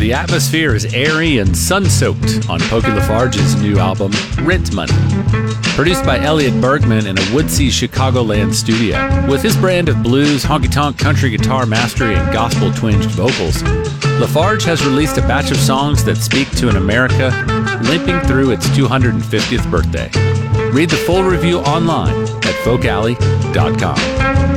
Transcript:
The atmosphere is airy and sun-soaked on Pokey LaFarge's new album, Rent Money. Produced by Elliot Bergman in a woodsy Chicagoland studio. With his brand of blues, honky-tonk, country guitar mastery, and gospel-twinged vocals, LaFarge has released a batch of songs that speak to an America limping through its 250th birthday. Read the full review online at folkalley.com.